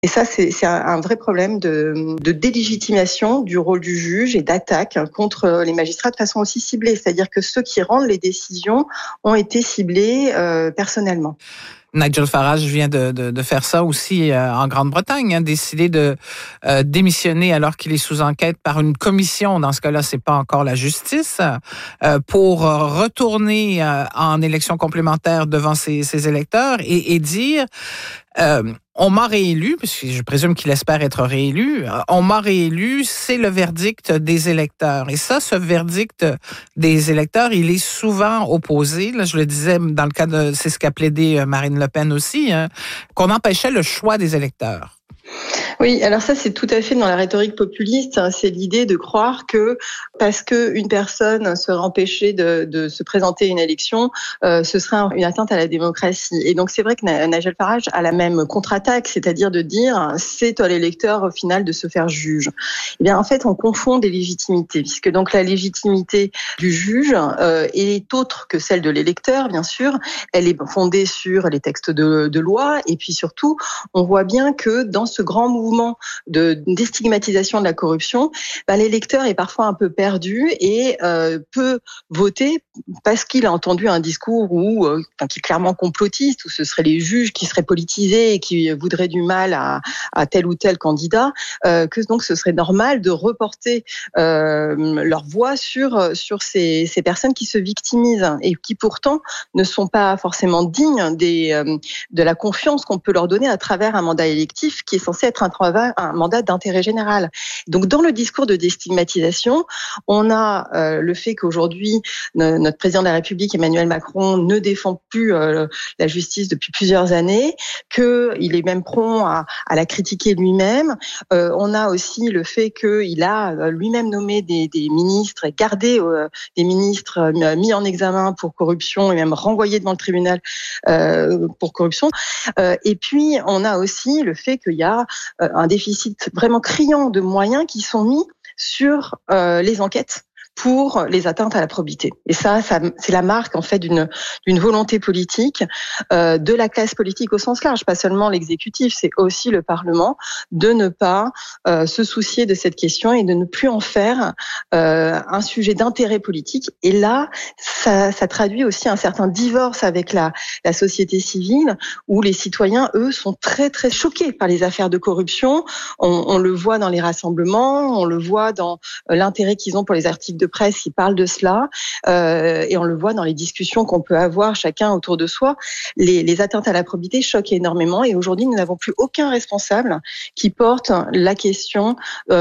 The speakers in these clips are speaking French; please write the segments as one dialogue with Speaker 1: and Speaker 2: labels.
Speaker 1: Et ça, c'est un vrai problème de délégitimation du rôle du juge et d'attaque contre les magistrats de façon aussi ciblée. C'est-à-dire que ceux qui rendent les décisions ont été ciblés personnellement.
Speaker 2: Nigel Farage vient de faire ça aussi en Grande-Bretagne, décider de démissionner alors qu'il est sous enquête par une commission. Dans ce cas-là, c'est pas encore la justice, pour retourner en élection complémentaire devant ses électeurs et dire on m'a réélu, parce que je présume qu'il espère être réélu. On m'a réélu, c'est le verdict des électeurs. Et ça, ce verdict des électeurs, il est souvent opposé. Là, je le disais dans le cas de, c'est ce qu'a plaidé Marine Le Pen aussi, qu'on empêchait le choix des électeurs.
Speaker 1: Oui, alors ça, c'est tout à fait dans la rhétorique populiste. C'est l'idée de croire que parce qu'une personne serait empêchée de se présenter à une élection, ce serait une atteinte à la démocratie. Et donc, c'est vrai que Nigel Farage a la même contre-attaque, c'est-à-dire de dire c'est à l'électeur au final de se faire juge. Eh bien, en fait, on confond des légitimités, puisque donc la légitimité du juge est autre que celle de l'électeur, bien sûr. Elle est fondée sur les textes de loi, et puis surtout, on voit bien que dans ce grand mouvement de déstigmatisation de la corruption, l'électeur est parfois un peu perdu et peut voter parce qu'il a entendu un discours qui est clairement complotiste, où ce seraient les juges qui seraient politisés et qui voudraient du mal à tel ou tel candidat, que donc ce serait normal de reporter leur voix sur ces personnes qui se victimisent et qui pourtant ne sont pas forcément dignes de la confiance qu'on peut leur donner à travers un mandat électif qui est censé être un mandat d'intérêt général. Donc, dans le discours de déstigmatisation, on a le fait qu'aujourd'hui, notre président de la République, Emmanuel Macron, ne défend plus la justice depuis plusieurs années, qu'il est même prompt à la critiquer lui-même. On a aussi le fait qu'il a lui-même nommé des ministres et gardé des ministres mis en examen pour corruption et même renvoyés devant le tribunal pour corruption. Et puis, on a aussi le fait qu'il y a un déficit vraiment criant de moyens qui sont mis sur les enquêtes pour les atteintes à la probité. Et ça c'est la marque en fait d'une volonté politique de la classe politique au sens large, pas seulement l'exécutif, c'est aussi le Parlement, de ne pas se soucier de cette question et de ne plus en faire un sujet d'intérêt politique. Et là, ça traduit aussi un certain divorce avec la société civile, où les citoyens, eux, sont très très choqués par les affaires de corruption. On le voit dans les rassemblements, on le voit dans l'intérêt qu'ils ont pour les articles de presse qui parlent de cela, et on le voit dans les discussions qu'on peut avoir chacun autour de soi. Les atteintes à la probité choquent énormément, et aujourd'hui nous n'avons plus aucun responsable qui porte la question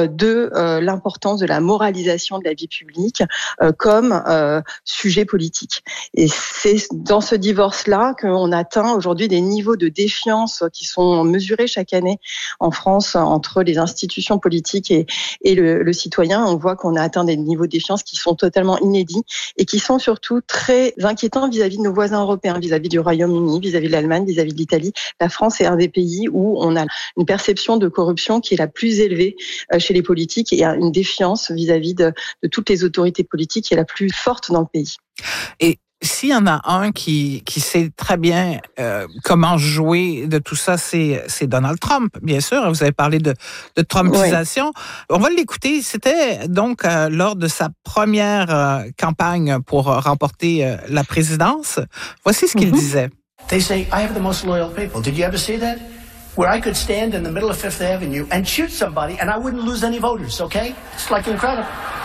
Speaker 1: de l'importance de la moralisation de la vie publique comme sujet politique. Et c'est dans ce divorce-là qu'on atteint aujourd'hui des niveaux de défiance qui sont mesurés chaque année en France entre les institutions politiques et le citoyen. On voit qu'on a atteint des niveaux de défiance qui sont totalement inédits et qui sont surtout très inquiétants vis-à-vis de nos voisins européens, vis-à-vis du Royaume-Uni, vis-à-vis de l'Allemagne, vis-à-vis de l'Italie. La France est un des pays où on a une perception de corruption qui est la plus élevée chez les politiques et une défiance vis-à-vis de toutes les autorités politiques qui est la plus forte dans le pays.
Speaker 2: Et s'il y en a un qui sait très bien comment jouer de tout ça, c'est Donald Trump, bien sûr. Vous avez parlé de Trumpisation. Oui. On va l'écouter. C'était donc lors de sa première campagne pour remporter la présidence. Voici ce qu'il disait.
Speaker 3: They say, I have the most loyal people. Did you ever see that? Where I could stand in the middle of Fifth Avenue and shoot somebody and I wouldn't lose any voters, okay? It's like incredible.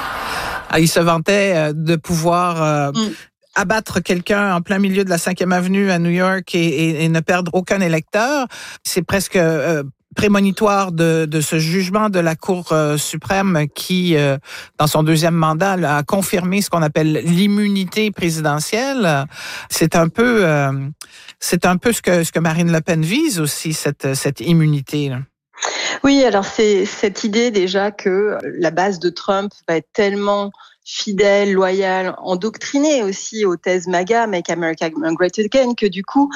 Speaker 2: Il se vantait de pouvoir abattre quelqu'un en plein milieu de la 5e avenue à New York et ne perdre aucun électeur. C'est presque prémonitoire de ce jugement de la Cour suprême qui, dans son deuxième mandat, a confirmé ce qu'on appelle l'immunité présidentielle. C'est un peu ce que Marine Le Pen vise aussi, cette immunité, là.
Speaker 1: Oui, alors c'est cette idée déjà que la base de Trump va être tellement fidèle, loyal, endoctriné aussi aux thèses MAGA, Make America Great Again, que du coup,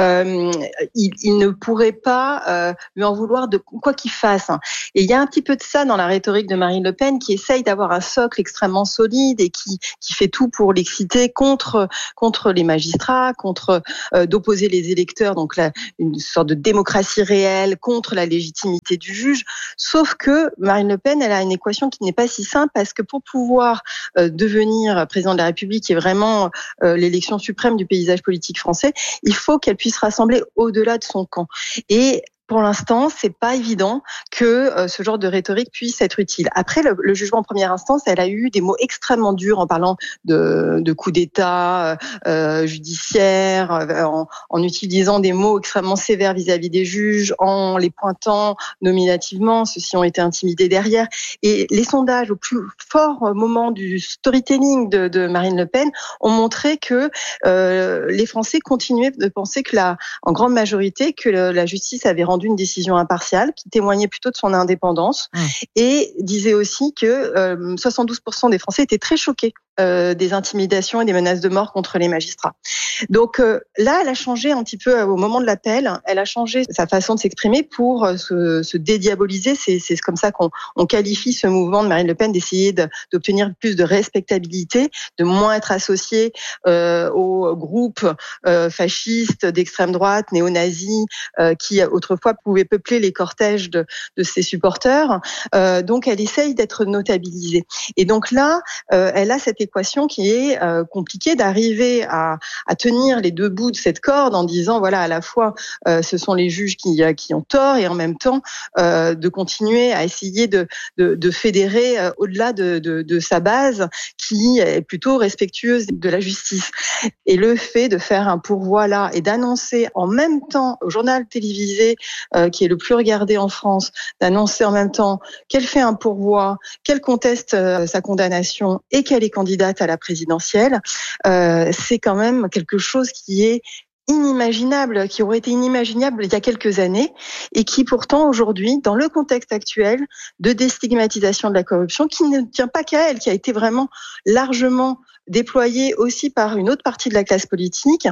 Speaker 1: il ne pourrait pas lui en vouloir de quoi qu'il fasse. Et il y a un petit peu de ça dans la rhétorique de Marine Le Pen, qui essaye d'avoir un socle extrêmement solide et qui fait tout pour l'exciter contre les magistrats, d'opposer les électeurs, donc une sorte de démocratie réelle contre la légitimité du juge. Sauf que Marine Le Pen, elle a une équation qui n'est pas si simple, parce que pour pouvoir devenir président de la République, qui est vraiment l'élection suprême du paysage politique français, il faut qu'elle puisse rassembler au-delà de son camp. Et pour l'instant, c'est pas évident que ce genre de rhétorique puisse être utile. Après, le jugement en première instance, elle a eu des mots extrêmement durs en parlant de coup d'État judiciaire, en utilisant des mots extrêmement sévères vis-à-vis des juges, en les pointant nominativement. Ceux-ci ont été intimidés derrière. Et les sondages au plus fort moment du storytelling de Marine Le Pen ont montré que les Français continuaient de penser en grande majorité, que la justice avait rendu une décision impartiale qui témoignait plutôt de son indépendance et disait aussi que 72% des Français étaient très choqués des intimidations et des menaces de mort contre les magistrats. Donc là, elle a changé un petit peu au moment de l'appel, elle a changé sa façon de s'exprimer pour se dédiaboliser. C'est comme ça qu'on qualifie ce mouvement de Marine Le Pen, d'essayer d'obtenir plus de respectabilité, de moins être associé aux groupes fascistes d'extrême droite, néo-nazis, qui autrefois pouvaient peupler les cortèges de ses supporters. Donc elle essaye d'être notabilisée. Et donc là, elle a cette équation qui est compliquée, d'arriver à tenir les deux bouts de cette corde en disant, voilà, à la fois ce sont les juges qui ont tort, et en même temps de continuer à essayer de fédérer au-delà de sa base, qui est plutôt respectueuse de la justice. Et le fait de faire un pourvoi là et d'annoncer en même temps au journal télévisé qui est le plus regardé en France, d'annoncer en même temps qu'elle fait un pourvoi, qu'elle conteste sa condamnation et qu'elle est candidate à la présidentielle, c'est quand même quelque chose qui est inimaginable, qui aurait été inimaginable il y a quelques années, et qui pourtant aujourd'hui, dans le contexte actuel de déstigmatisation de la corruption, qui ne tient pas qu'à elle, qui a été vraiment largement déployée aussi par une autre partie de la classe politique,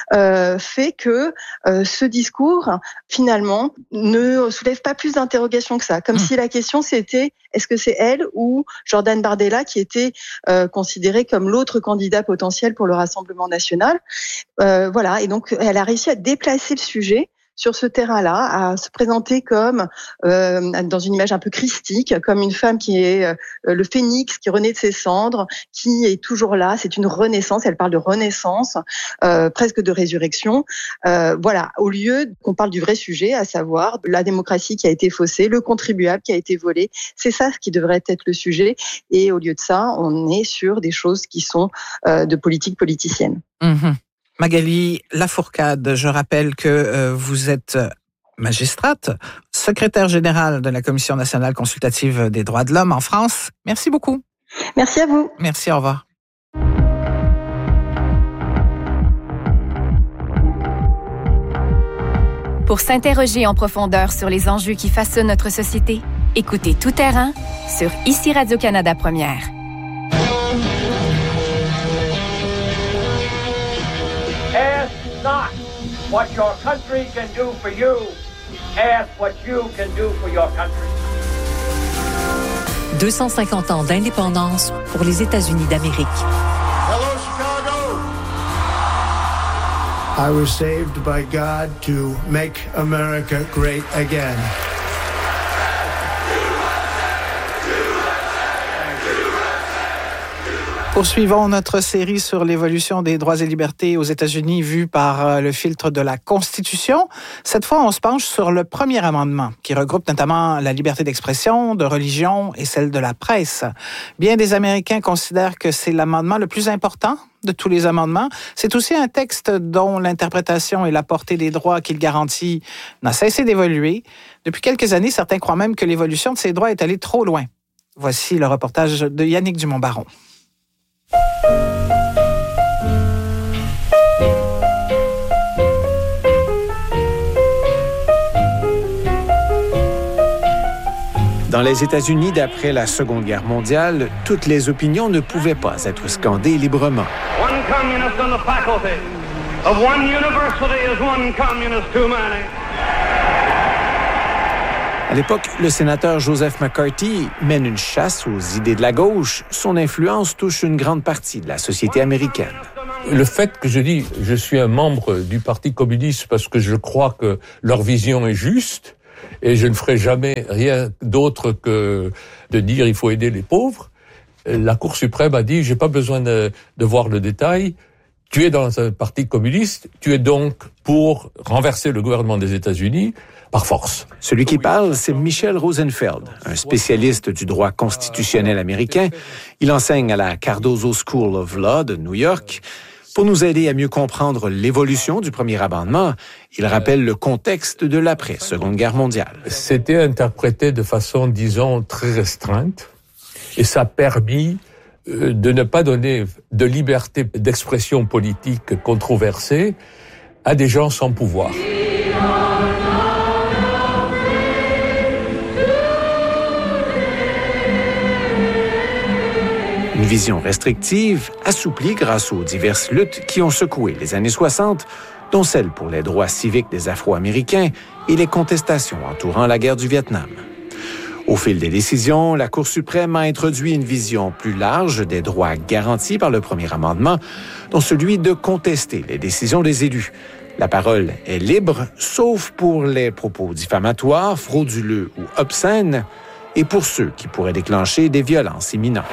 Speaker 1: fait que ce discours, finalement, ne soulève pas plus d'interrogations que ça. Comme si la question c'était, est-ce que c'est elle ou Jordan Bardella qui était considéré comme l'autre candidat potentiel pour le Rassemblement national. Voilà, et donc elle a réussi à déplacer le sujet sur ce terrain-là, à se présenter comme dans une image un peu christique, comme une femme qui est le phénix, qui renaît de ses cendres, qui est toujours là. C'est une renaissance. Elle parle de renaissance, presque de résurrection. Voilà, au lieu qu'on parle du vrai sujet, à savoir la démocratie qui a été faussée, le contribuable qui a été volé. C'est ça ce qui devrait être le sujet. Et au lieu de ça, on est sur des choses qui sont de politique politicienne.
Speaker 2: Mmh. Magali Lafourcade, je rappelle que vous êtes magistrate, secrétaire générale de la Commission nationale consultative des droits de l'homme en France. Merci beaucoup.
Speaker 1: Merci à vous.
Speaker 2: Merci, au revoir.
Speaker 4: Pour s'interroger en profondeur sur les enjeux qui façonnent notre société, écoutez Tout Terrain sur ICI Radio-Canada Première.
Speaker 5: Ask not what your country can do for you. Ask what you can do for your country.
Speaker 6: 250 ans d'indépendance pour les États-Unis d'Amérique.
Speaker 7: Hello, Chicago! I was saved by God to make America great again.
Speaker 2: Poursuivons notre série sur l'évolution des droits et libertés aux États-Unis vue par le filtre de la Constitution. Cette fois, on se penche sur le premier amendement qui regroupe notamment la liberté d'expression, de religion et celle de la presse. Bien des Américains considèrent que c'est l'amendement le plus important de tous les amendements. C'est aussi un texte dont l'interprétation et la portée des droits qu'il garantit n'a cessé d'évoluer. Depuis quelques années, certains croient même que l'évolution de ces droits est allée trop loin. Voici le reportage de Yannick Dumont-Baron.
Speaker 8: Dans les États-Unis, d'après la Seconde Guerre mondiale, toutes les opinions ne pouvaient pas être scandées librement.
Speaker 5: One communist on the faculty of one university is one communist too many.
Speaker 8: À l'époque, le sénateur Joseph McCarthy mène une chasse aux idées de la gauche. Son influence touche une grande partie de la société américaine.
Speaker 9: Le fait que je suis un membre du Parti communiste parce que je crois que leur vision est juste et je ne ferai jamais rien d'autre que de dire il faut aider les pauvres. La Cour suprême a dit j'ai pas besoin de voir le détail. Tu es dans un parti communiste, tu es donc pour renverser le gouvernement des États-Unis par force.
Speaker 8: Celui qui parle, c'est Michel Rosenfeld, un spécialiste du droit constitutionnel américain. Il enseigne à la Cardozo School of Law de New York. Pour nous aider à mieux comprendre l'évolution du premier amendement, il rappelle le contexte de l'après-Seconde Guerre mondiale.
Speaker 9: C'était interprété de façon, disons, très restreinte et ça a permis de ne pas donner de liberté d'expression politique controversée à des gens sans pouvoir.
Speaker 8: Une vision restrictive, assouplie grâce aux diverses luttes qui ont secoué les années 60, dont celle pour les droits civiques des Afro-Américains et les contestations entourant la guerre du Vietnam. Au fil des décisions, la Cour suprême a introduit une vision plus large des droits garantis par le premier amendement, dont celui de contester les décisions des élus. La parole est libre, sauf pour les propos diffamatoires, frauduleux ou obscènes, et pour ceux qui pourraient déclencher des violences imminentes.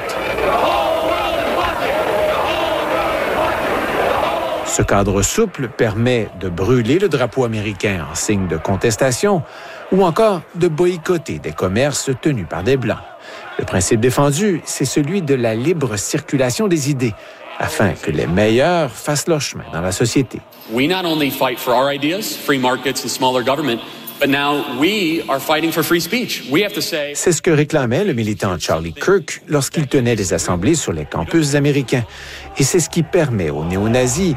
Speaker 8: Ce cadre souple permet de brûler le drapeau américain en signe de contestation ou encore de boycotter des commerces tenus par des Blancs. Le principe défendu, c'est celui de la libre circulation des idées, afin que les meilleurs fassent leur chemin dans la société.
Speaker 10: We not only fight for our ideas, free markets and smaller government, but now we are fighting for free speech. We have to say...
Speaker 8: C'est ce que réclamait le militant Charlie Kirk lorsqu'il tenait des assemblées sur les campus américains. Et c'est ce qui permet aux néo-nazis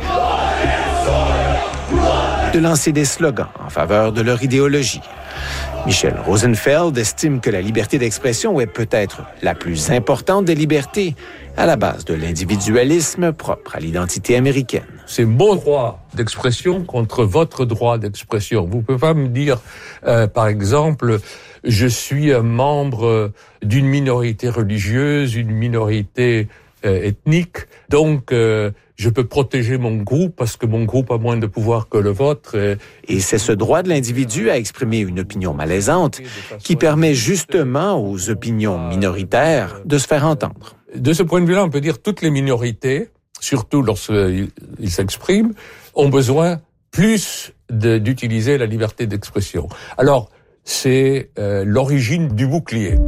Speaker 8: de lancer des slogans en faveur de leur idéologie. Michel Rosenfeld estime que la liberté d'expression est peut-être la plus importante des libertés, à la base de l'individualisme propre à l'identité américaine.
Speaker 9: C'est mon droit d'expression contre votre droit d'expression. Vous pouvez pas me dire, par exemple, je suis un membre d'une minorité religieuse, une minorité ethnique, donc je peux protéger mon groupe parce que mon groupe a moins de pouvoir que le vôtre.
Speaker 8: Et c'est ce droit de l'individu à exprimer une opinion malaisante qui permet justement aux opinions minoritaires de se faire entendre.
Speaker 9: De ce point de vue-là, on peut dire que toutes les minorités, surtout lorsqu'ils s'expriment, ont besoin plus d'utiliser la liberté d'expression. Alors, c'est l'origine du bouclier.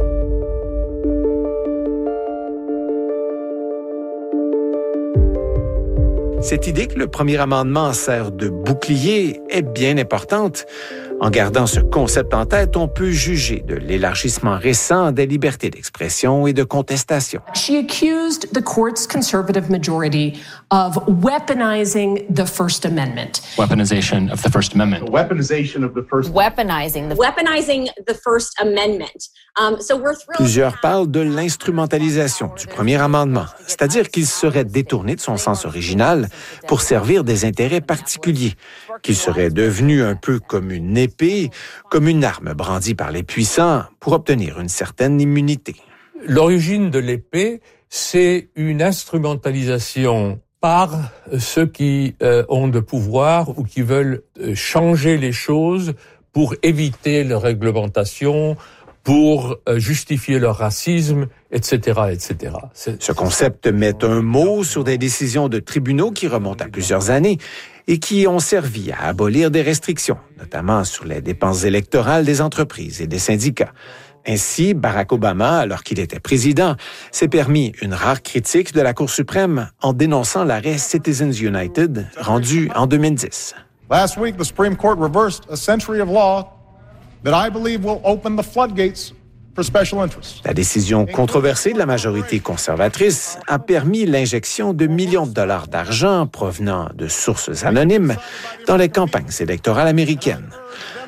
Speaker 8: Cette idée que le premier amendement sert de bouclier est bien importante. En gardant ce concept en tête, on peut juger de l'élargissement récent des libertés d'expression et de contestation.
Speaker 11: She accused the court's conservative majority of weaponizing the First Amendment.
Speaker 12: Weaponization of the First Amendment.
Speaker 13: Weaponization of the First
Speaker 14: Weaponizing the First Amendment.
Speaker 8: Plusieurs parlent de l'instrumentalisation du premier amendement, c'est-à-dire qu'il serait détourné de son sens original pour servir des intérêts particuliers, qu'il serait devenu un peu comme une épée, comme une arme brandie par les puissants pour obtenir une certaine immunité.
Speaker 9: L'origine de l'épée, c'est une instrumentalisation par ceux qui ont de pouvoir ou qui veulent changer les choses pour éviter leur réglementation, pour justifier leur racisme, etc., etc.
Speaker 8: Ce concept met un mot sur des décisions de tribunaux qui remontent à plusieurs années et qui ont servi à abolir des restrictions, notamment sur les dépenses électorales des entreprises et des syndicats. Ainsi, Barack Obama, alors qu'il était président, s'est permis une rare critique de la Cour suprême en dénonçant l'arrêt Citizens United rendu en 2010.
Speaker 15: Last week, the Supreme Court reversed a century of law that I believe will open the floodgates for special interests.
Speaker 8: La décision controversée de la majorité conservatrice a permis l'injection de millions de dollars d'argent provenant de sources anonymes dans les campagnes électorales américaines.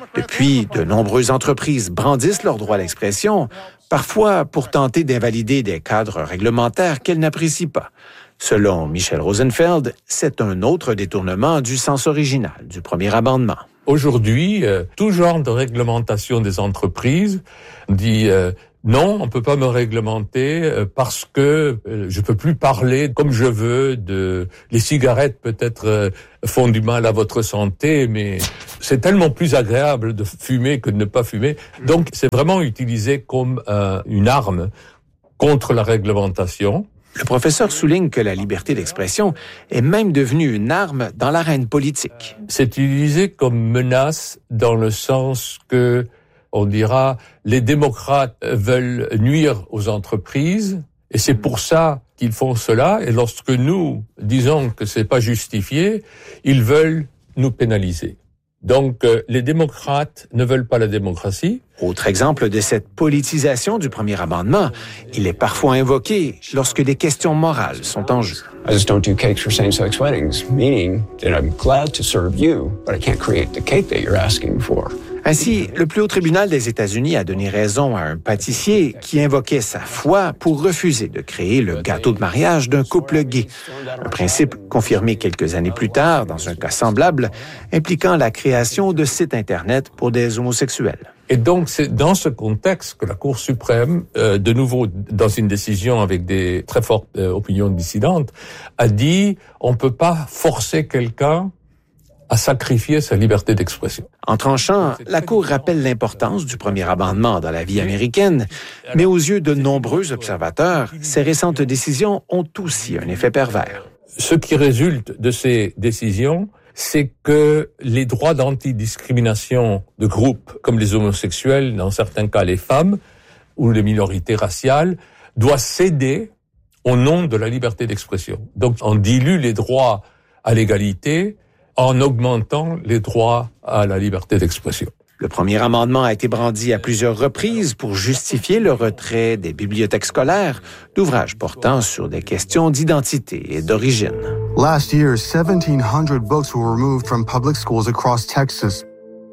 Speaker 8: Depuis, de nombreuses entreprises brandissent leur droit d'expression, parfois pour tenter d'invalider des cadres réglementaires qu'elles n'apprécient pas. Selon Michel Rosenfeld, c'est un autre détournement du sens original du premier amendement.
Speaker 9: Aujourd'hui, tout genre de réglementation des entreprises dit non, on peut pas me réglementer parce que je peux plus parler comme je veux de les cigarettes peut-être font du mal à votre santé, mais c'est tellement plus agréable de fumer que de ne pas fumer. Donc c'est vraiment utilisé comme une arme contre la réglementation.
Speaker 8: Le professeur souligne que la liberté d'expression est même devenue une arme dans l'arène politique.
Speaker 9: C'est utilisé comme menace dans le sens que, on dira, les démocrates veulent nuire aux entreprises et c'est pour ça qu'ils font cela. Et lorsque nous disons que c'est pas justifié, ils veulent nous pénaliser. Donc, les démocrates ne veulent pas la démocratie.
Speaker 8: Autre exemple de cette politisation du premier amendement, il est parfois invoqué lorsque des questions morales sont en jeu.
Speaker 13: I just don't do cakes for same-sex weddings, meaning that I'm glad to serve you, but I can't create the cake that you're asking for.
Speaker 8: Ainsi, le plus haut tribunal des États-Unis a donné raison à un pâtissier qui invoquait sa foi pour refuser de créer le gâteau de mariage d'un couple gay. Un principe confirmé quelques années plus tard dans un cas semblable, impliquant la création de sites Internet pour des homosexuels.
Speaker 9: Et donc, c'est dans ce contexte que la Cour suprême, de nouveau dans une décision avec des très fortes opinions dissidentes, a dit on peut pas forcer quelqu'un à sacrifier sa liberté d'expression.
Speaker 8: En tranchant, la Cour rappelle l'importance du premier amendement dans la vie américaine, mais aux yeux de nombreux observateurs, ces récentes décisions ont aussi un effet pervers.
Speaker 9: Ce qui résulte de ces décisions, c'est que les droits d'antidiscrimination de groupes comme les homosexuels, dans certains cas les femmes, ou les minorités raciales, doivent céder au nom de la liberté d'expression. Donc on dilue les droits à l'égalité en augmentant les droits à la liberté d'expression.
Speaker 8: Le premier amendement a été brandi à plusieurs reprises pour justifier le retrait des bibliothèques scolaires d'ouvrages portant sur des questions d'identité et d'origine.
Speaker 16: Last year, 1,700 books were removed from public schools across Texas.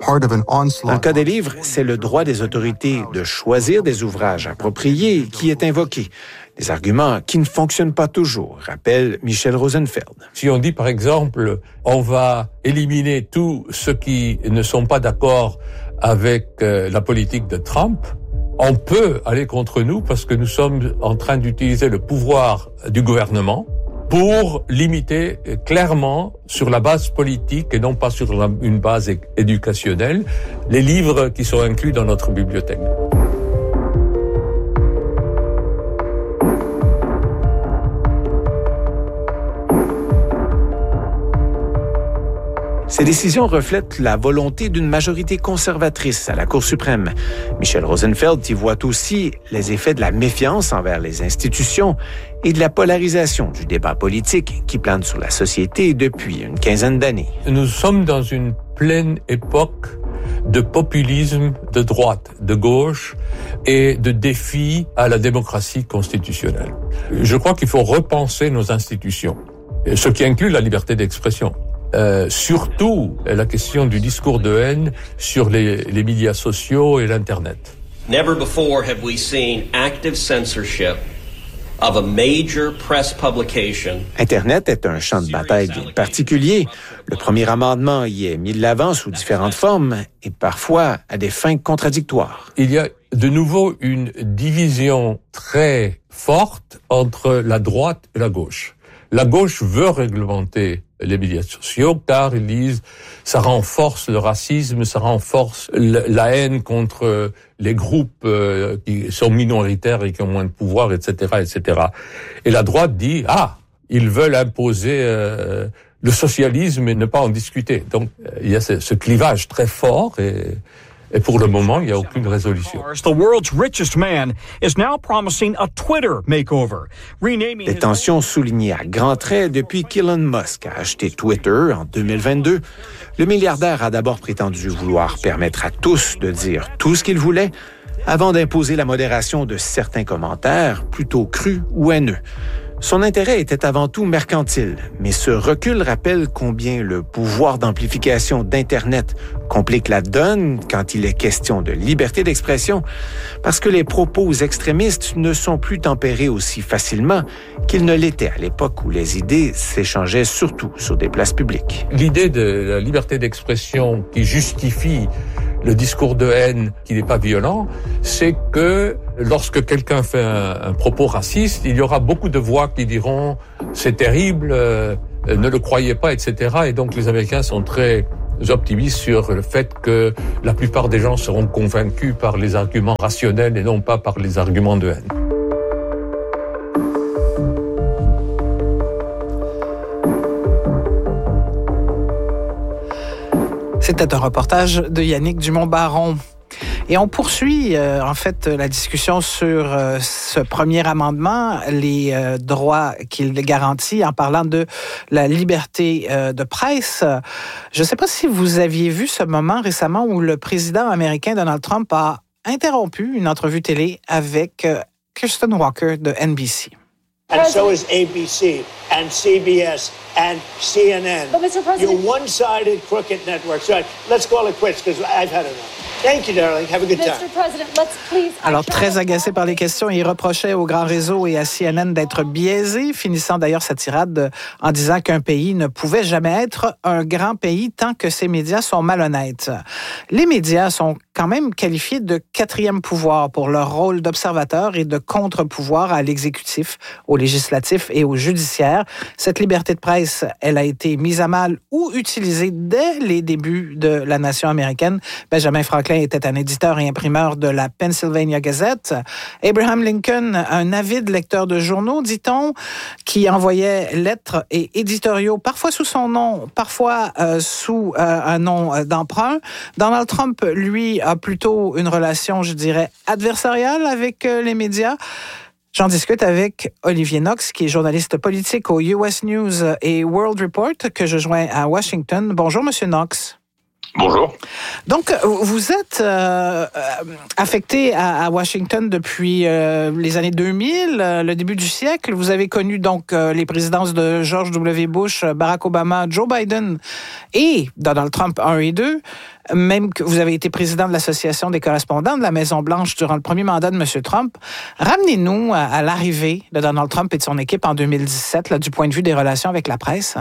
Speaker 8: Dans le cas des livres, c'est le droit des autorités de choisir des ouvrages appropriés qui est invoqué. Des arguments qui ne fonctionnent pas toujours, rappelle Michel Rosenfeld.
Speaker 9: Si on dit, par exemple, on va éliminer tous ceux qui ne sont pas d'accord avec la politique de Trump, on peut aller contre nous parce que nous sommes en train d'utiliser le pouvoir du gouvernement pour limiter clairement sur la base politique et non pas sur une base éducationnelle les livres qui sont inclus dans notre bibliothèque.
Speaker 8: Ces décisions reflètent la volonté d'une majorité conservatrice à la Cour suprême. Michel Rosenfeld y voit aussi les effets de la méfiance envers les institutions et de la polarisation du débat politique qui plane sur la société depuis une quinzaine d'années.
Speaker 9: Nous sommes dans une pleine époque de populisme de droite, de gauche et de défi à la démocratie constitutionnelle. Je crois qu'il faut repenser nos institutions, ce qui inclut la liberté d'expression. Surtout la question du discours de haine sur les médias sociaux et l'Internet.
Speaker 17: Never before have we seen active censorship of a major press publication.
Speaker 8: Internet est un champ de bataille bien particulier. Le premier amendement y est mis de l'avant sous différentes formes et parfois à des fins contradictoires.
Speaker 9: Il y a de nouveau une division très forte entre la droite et la gauche. La gauche veut réglementer les médias sociaux car ils disent ça renforce le racisme, ça renforce la haine contre les groupes qui sont minoritaires et qui ont moins de pouvoir, etc., etc. Et la droite dit ils veulent imposer le socialisme et ne pas en discuter. Donc il y a ce clivage très fort et pour le moment, il n'y a aucune résolution.
Speaker 8: Des tensions soulignées à grands traits depuis qu'Elon Musk a acheté Twitter en 2022. Le milliardaire a d'abord prétendu vouloir permettre à tous de dire tout ce qu'ils voulaient avant d'imposer la modération de certains commentaires plutôt crus ou haineux. Son intérêt était avant tout mercantile, mais ce recul rappelle combien le pouvoir d'amplification d'Internet complique la donne quand il est question de liberté d'expression, parce que les propos extrémistes ne sont plus tempérés aussi facilement qu'ils ne l'étaient à l'époque où les idées s'échangeaient surtout sur des places publiques.
Speaker 9: L'idée de la liberté d'expression qui justifie le discours de haine qui n'est pas violent, c'est que lorsque quelqu'un fait un propos raciste, il y aura beaucoup de voix qui diront « c'est terrible, ne le croyez pas », etc. Et donc les Américains sont très optimistes sur le fait que la plupart des gens seront convaincus par les arguments rationnels et non pas par les arguments de haine.
Speaker 2: C'était un reportage de Yannick Dumont-Baron. Et on poursuit en fait la discussion sur ce premier amendement, les droits qu'il garantit en parlant de la liberté de presse. Je ne sais pas si vous aviez vu ce moment récemment où le président américain Donald Trump a interrompu une entrevue télé avec Kristen Walker de NBC.
Speaker 3: And so is ABC and CBS and CNN.
Speaker 18: But Mr. President,
Speaker 3: You're one-sided, crooked networks. Right, let's call it quits because I've had enough. Thank you, darling. Have a good time.
Speaker 18: Mr. President, let's please.
Speaker 2: Alors, très agacé par les questions, il reprochait au grand réseau et à CNN d'être biaisé, finissant d'ailleurs sa tirade en disant qu'un pays ne pouvait jamais être un grand pays tant que ses médias sont malhonnêtes. Les médias sont quand même qualifiés de quatrième pouvoir pour leur rôle d'observateur et de contre-pouvoir à l'exécutif, au législatif et au judiciaire. Cette liberté de presse, elle a été mise à mal ou utilisée dès les débuts de la nation américaine. Benjamin Franklin était un éditeur et imprimeur de la Pennsylvania Gazette. Abraham Lincoln, un avide lecteur de journaux, dit-on, qui envoyait lettres et éditoriaux, parfois sous son nom, parfois sous un nom d'emprunt. Donald Trump, lui, a plutôt une relation, je dirais, adversariale avec les médias. J'en discute avec Olivier Knox, qui est journaliste politique au US News et World Report, que je joins à Washington. Bonjour, Monsieur Knox.
Speaker 19: Bonjour.
Speaker 2: Donc, vous êtes affecté à Washington depuis les années 2000, le début du siècle. Vous avez connu donc les présidences de George W. Bush, Barack Obama, Joe Biden et Donald Trump 1 et 2. Même que vous avez été président de l'Association des correspondants de la Maison-Blanche durant le premier mandat de M. Trump. Ramenez-nous à l'arrivée de Donald Trump et de son équipe en 2017, là, du point de vue des relations avec la presse.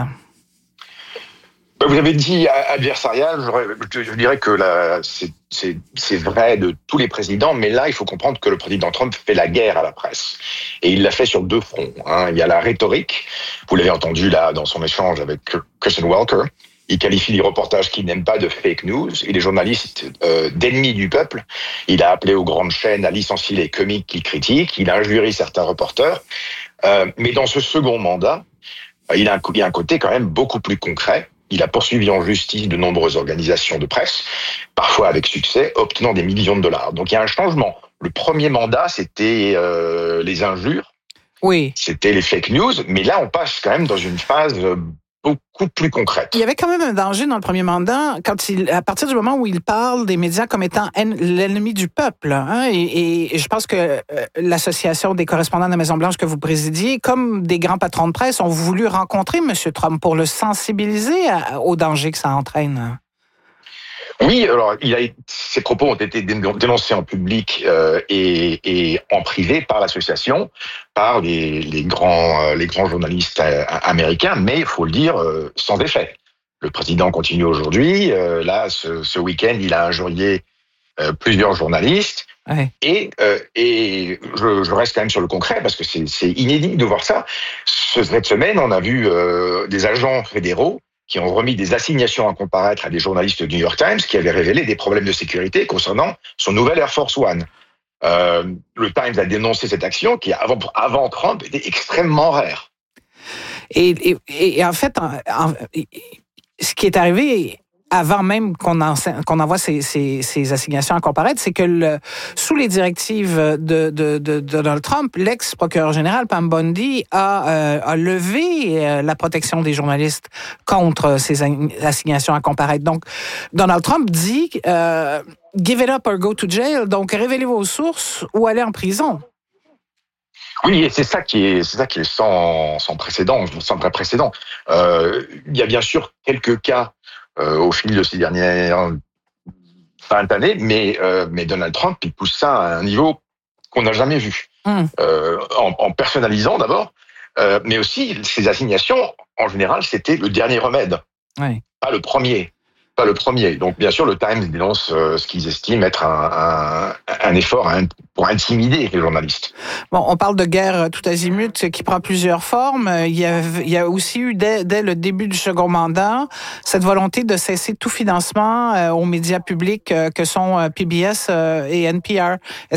Speaker 19: Vous avez dit adversarial, je dirais que c'est vrai de tous les présidents, mais là, il faut comprendre que le président Trump fait la guerre à la presse. Et il l'a fait sur deux fronts. Il y a la rhétorique, vous l'avez entendu là dans son échange avec Kristen Walker. Il qualifie les reportages qu'il n'aime pas de fake news et les journalistes d'ennemis du peuple. Il a appelé aux grandes chaînes à licencier les comiques qu'il critique. Il a injurié certains reporters. Mais dans ce second mandat, il y a un côté quand même beaucoup plus concret. Il a poursuivi en justice de nombreuses organisations de presse, parfois avec succès, obtenant des millions de dollars. Donc il y a un changement. Le premier mandat, c'était les injures.
Speaker 2: Oui.
Speaker 19: C'était les fake news. Mais là, on passe quand même dans une phase beaucoup plus concrète.
Speaker 2: Il y avait quand même un danger dans le premier mandat à partir du moment où il parle des médias comme étant l'ennemi du peuple. Et je pense que l'association des correspondants de la Maison-Blanche que vous présidiez, comme des grands patrons de presse, ont voulu rencontrer M. Trump pour le sensibiliser au danger que ça entraîne.
Speaker 19: Oui, alors ces propos ont été dénoncés en public et en privé par l'association, par les grands journalistes américains, mais il faut le dire sans effet. Le président continue aujourd'hui. Là, ce week-end, il a injurié plusieurs journalistes.
Speaker 2: Ouais.
Speaker 19: Et je reste quand même sur le concret parce que c'est inédit de voir ça. Cette semaine, on a vu des agents fédéraux qui ont remis des assignations à comparaître à des journalistes du New York Times qui avaient révélé des problèmes de sécurité concernant son nouvel Air Force One. Le Times a dénoncé cette action qui, avant Trump, était extrêmement rare.
Speaker 2: Et en fait, ce qui est arrivé avant même qu'on envoie ces assignations à comparaître, c'est que sous les directives de Donald Trump, l'ex-procureur général Pam Bondi a levé la protection des journalistes contre ces assignations à comparaître. Donc, Donald Trump dit give it up or go to jail. Donc, révélez vos sources ou allez en prison.
Speaker 19: Oui, et c'est ça qui est sans précédent, sans vrai précédent. Il y a bien sûr quelques cas au fil de ces dernières 20 années, mais Donald Trump, il pousse ça à un niveau qu'on n'a jamais vu. En personnalisant d'abord, mais aussi ses assignations, en général, c'était le dernier remède, pas le premier. Donc, bien sûr, le Times dénonce ce qu'ils estiment être un effort pour intimider les journalistes.
Speaker 2: Bon, on parle de guerre tout azimut qui prend plusieurs formes. Il y a aussi eu, dès le début du second mandat, cette volonté de cesser tout financement aux médias publics que sont PBS et NPR.